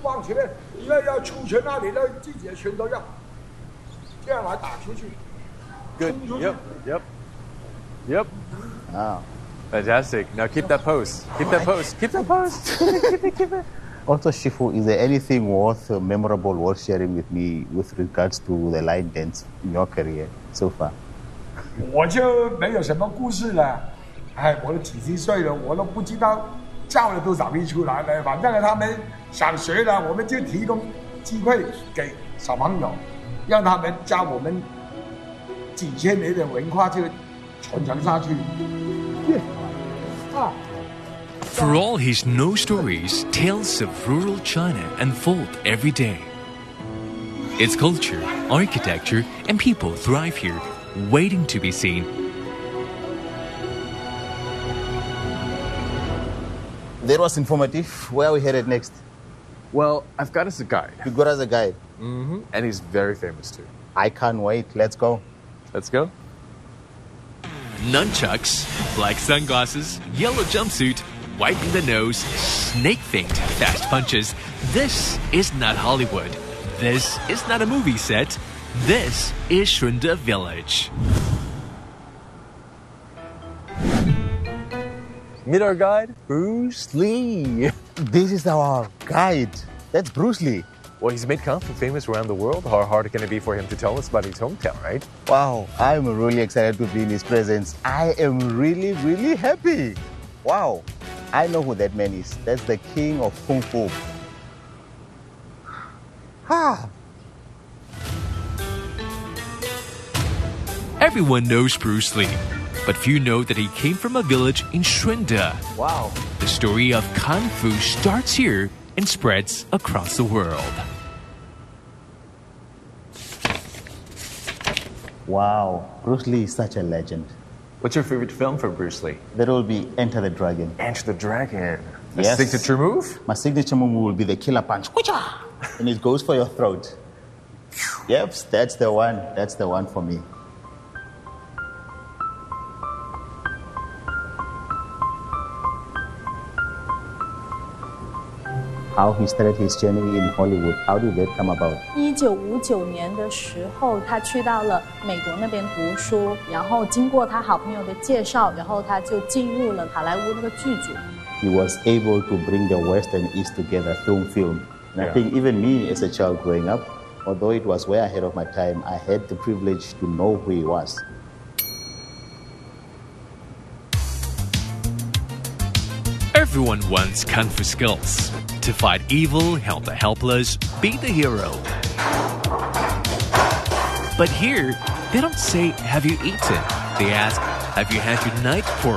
往前面，因为要出拳那里的自己的拳头要这样来打出去。 Good. Yep. Ah. Fantastic. Now keep that pose. Keep that pose. Keep that pose. Keep it. Also, Shifu, is there anything memorable worth sharing with me with regards to the line dance in your career so far? 我就没有什么故事了，我都几十岁了，我都不知道教了多少批出来了。反正他们想学的，我们就提供机会给小朋友，让他们教我们几千年的文化就传承下去。 For all his no stories, tales of rural China unfold every day. Its culture, architecture, and people thrive here, waiting to be seen. That was informative. Where are we headed next? Well, I've got us a guide. You got us a guide. Mm-hmm. And he's very famous too. I can't wait. Let's go. Let's go. Nunchucks, black sunglasses, yellow jumpsuit, wiping the nose, snake feint, fast punches. This is not Hollywood. This is not a movie set. This is Shunda Village. Meet our guide, Bruce Lee. This is our guide. That's Bruce Lee. Well, he's made Kung Fu famous around the world. How hard can it be for him to tell us about his hometown, right? Wow, I'm really excited to be in his presence. I am really, really happy. Wow, I know who that man is. That's the king of Kung Fu. Everyone knows Bruce Lee, but few know that he came from a village in Shunda. Wow. The story of Kung Fu starts here and spreads across the world. Wow, Bruce Lee is such a legend. What's your favorite film for Bruce Lee? That will be Enter the Dragon. Enter the Dragon. A Yes. signature move? My signature move will be the killer punch. And it goes for your throat. Yep, that's the one. That's the one for me. How he started his journey in Hollywood. How did that come about? 1959年的时候，他去到了美国那边读书，然后经过他好朋友的介绍，然后他就进入了好莱坞那个剧组。 He was able to bring the West and East together through film. And I think even me as a child growing up, although it was way ahead of my time, I had the privilege to know who he was. Everyone wants Kung Fu skills. To fight evil, help the helpless, be the hero. But here, they don't say, "Have you eaten?" They ask, "Have you had your night pork?"